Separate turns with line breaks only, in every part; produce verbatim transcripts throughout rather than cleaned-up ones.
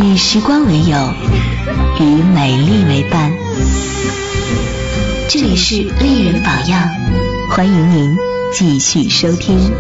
以时光为友，与美丽为伴。这里是丽人榜样，欢迎您继续收听。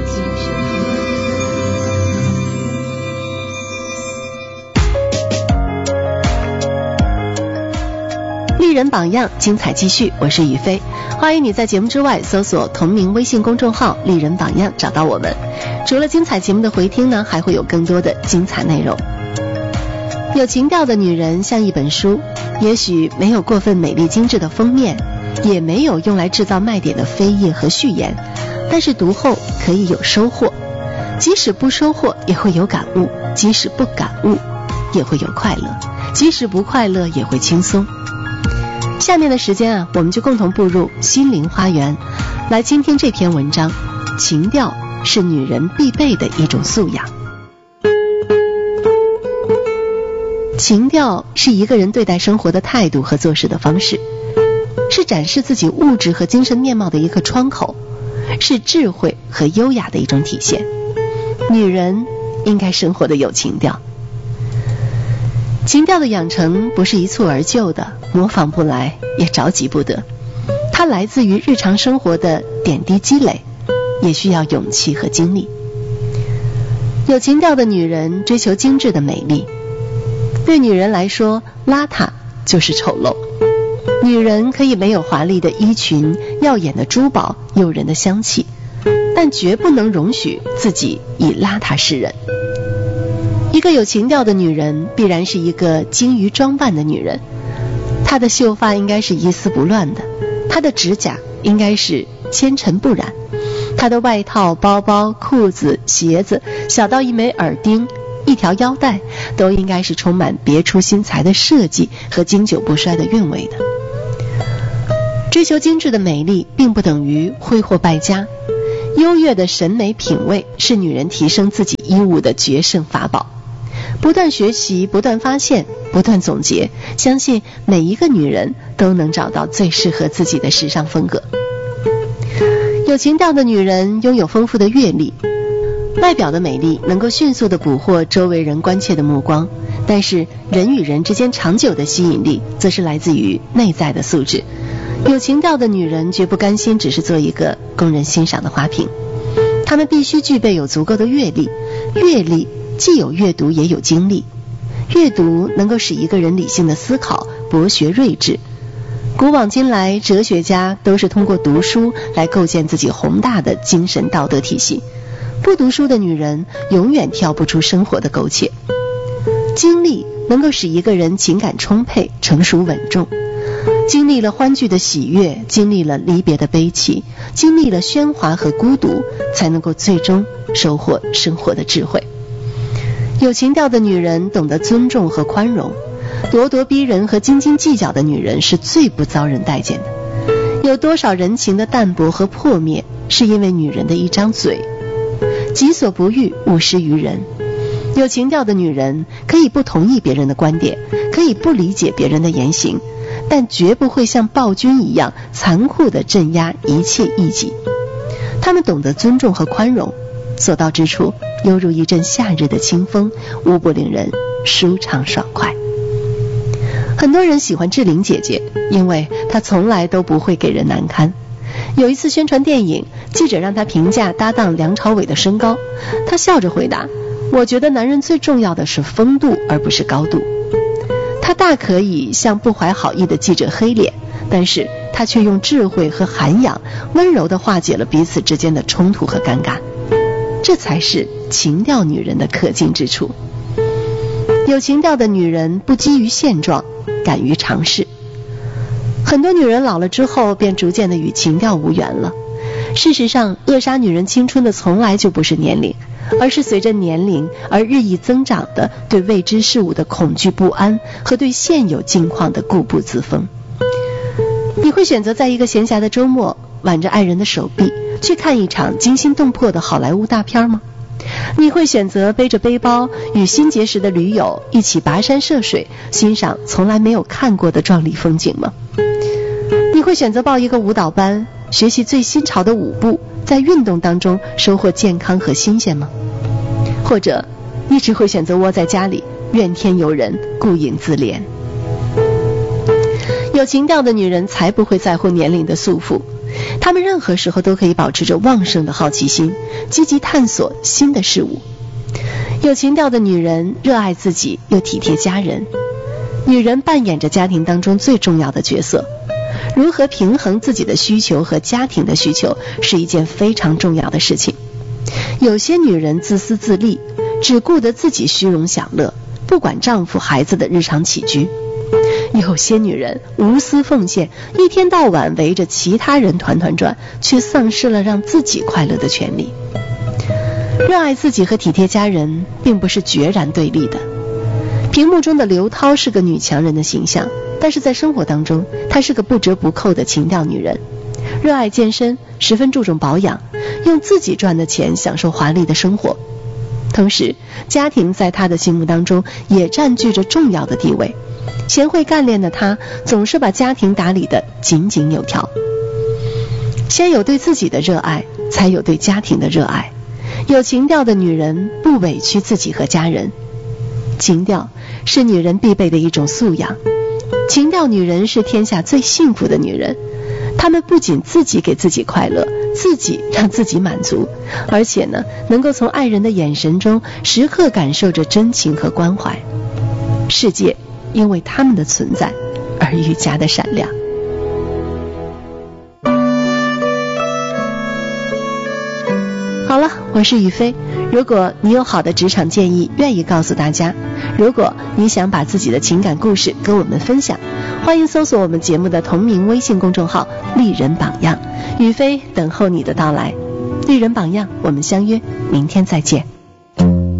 丽人榜样，精彩继续，我是雨飞，欢迎你在节目之外搜索同名微信公众号丽人榜样找到我们。除了精彩节目的回听呢，还会有更多的精彩内容。有情调的女人像一本书，也许没有过分美丽精致的封面，也没有用来制造卖点的扉页和序言，但是读后可以有收获，即使不收获也会有感悟，即使不感悟也会有快乐，即使不快乐也会轻松。下面的时间啊，我们就共同步入心灵花园，来倾听这篇文章。情调是女人必备的一种素养。情调是一个人对待生活的态度和做事的方式，是展示自己物质和精神面貌的一个窗口，是智慧和优雅的一种体现。女人应该生活的有情调。情调的养成不是一蹴而就的，模仿不来，也着急不得。它来自于日常生活的点滴积累，也需要勇气和精力。有情调的女人追求精致的美丽，对女人来说，邋遢就是丑陋。女人可以没有华丽的衣裙、耀眼的珠宝、诱人的香气，但绝不能容许自己以邋遢示人。一个有情调的女人必然是一个精于装扮的女人，她的秀发应该是一丝不乱的，她的指甲应该是纤尘不染，她的外套、包包、裤子、鞋子，小到一枚耳钉、一条腰带，都应该是充满别出心裁的设计和经久不衰的韵味的。追求精致的美丽并不等于挥霍败家，优越的审美品味是女人提升自己衣物的决胜法宝。不断学习，不断发现，不断总结，相信每一个女人都能找到最适合自己的时尚风格。有情调的女人拥有丰富的阅历，外表的美丽能够迅速地捕获周围人关切的目光，但是人与人之间长久的吸引力则是来自于内在的素质。有情调的女人绝不甘心只是做一个供人欣赏的花瓶，她们必须具备有足够的阅历，阅历既有阅读也有经历，阅读能够使一个人理性的思考，博学睿智。古往今来，哲学家都是通过读书来构建自己宏大的精神道德体系，不读书的女人永远跳不出生活的苟且。经历能够使一个人情感充沛，成熟稳重，经历了欢聚的喜悦，经历了离别的悲戚，经历了喧哗和孤独，才能够最终收获生活的智慧。有情调的女人懂得尊重和宽容，咄咄逼人和斤斤计较的女人是最不遭人待见的。有多少人情的淡薄和破灭，是因为女人的一张嘴。己所不欲，勿施于人。有情调的女人可以不同意别人的观点，可以不理解别人的言行，但绝不会像暴君一样残酷地镇压一切异己。她们懂得尊重和宽容，所到之处犹如一阵夏日的清风，无不令人舒畅爽快。很多人喜欢志玲姐姐，因为她从来都不会给人难堪。有一次宣传电影，记者让她评价搭档梁朝伟的身高，她笑着回答：我觉得男人最重要的是风度，而不是高度。她大可以向不怀好意的记者黑脸，但是她却用智慧和涵养温柔地化解了彼此之间的冲突和尴尬。这才是情调女人的可敬之处。有情调的女人不基于现状，敢于尝试。很多女人老了之后便逐渐的与情调无缘了。事实上，扼杀女人青春的从来就不是年龄，而是随着年龄而日益增长的对未知事物的恐惧不安和对现有境况的固步自封。你会选择在一个闲暇的周末挽着爱人的手臂去看一场惊心动魄的好莱坞大片吗？你会选择背着背包与新结识的驴友一起跋山涉水，欣赏从来没有看过的壮丽风景吗？你会选择报一个舞蹈班，学习最新潮的舞步，在运动当中收获健康和新鲜吗？或者你只会选择窝在家里怨天尤人，顾影自怜。有情调的女人才不会在乎年龄的束缚，她们任何时候都可以保持着旺盛的好奇心，积极探索新的事物。有情调的女人热爱自己，又体贴家人。女人扮演着家庭当中最重要的角色，如何平衡自己的需求和家庭的需求是一件非常重要的事情。有些女人自私自利，只顾得自己虚荣享乐，不管丈夫孩子的日常起居。有些女人无私奉献，一天到晚围着其他人团团转，却丧失了让自己快乐的权利。热爱自己和体贴家人并不是决然对立的。屏幕中的刘涛是个女强人的形象，但是在生活当中，她是个不折不扣的情调女人，热爱健身，十分注重保养，用自己赚的钱享受华丽的生活。同时，家庭在她的心目当中也占据着重要的地位。贤惠干练的她，总是把家庭打理得井井有条。先有对自己的热爱，才有对家庭的热爱。有情调的女人不委屈自己和家人。情调是女人必备的一种素养，情调女人是天下最幸福的女人。她们不仅自己给自己快乐，自己让自己满足，而且呢，能够从爱人的眼神中时刻感受着真情和关怀。世界因为她们的存在而愈加的闪亮。好了，我是雨飞。如果你有好的职场建议，愿意告诉大家；如果你想把自己的情感故事跟我们分享，欢迎搜索我们节目的同名微信公众号丽人榜样，雨飞等候你的到来。丽人榜样，我们相约明天再见。